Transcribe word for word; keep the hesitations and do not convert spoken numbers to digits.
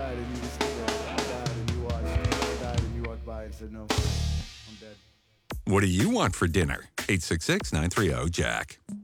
died and you was there. I died and you watched. I died and you walked by and said, no, I'm dead. What do you want for dinner? eight six six, nine three zero, Jack.